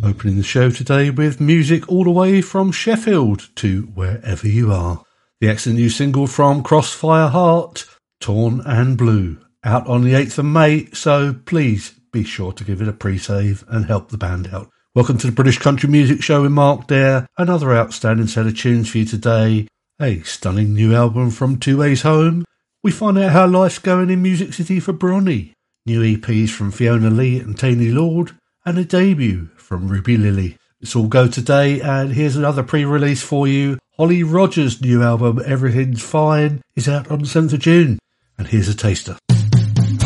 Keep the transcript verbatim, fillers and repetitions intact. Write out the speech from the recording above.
Opening the show today with music all the way from Sheffield to wherever you are. The excellent new single from Crossfire Heart, Torn and Blue, out on the eighth of May, so please be sure to give it a pre-save and help the band out. Welcome to the British Country Music Show with Mark Dare. Another outstanding set of tunes for you today. A stunning new album from Two Ways Home. We find out how life's going in Music City for Bronny. New E Ps from Fiona Lee and Taney Lord. And a debut from Ruby Lily. It's all go today, and here's another pre-release for you. Holly Rogers' new album, Everything's Fine, is out on the seventh of June. And here's a taster.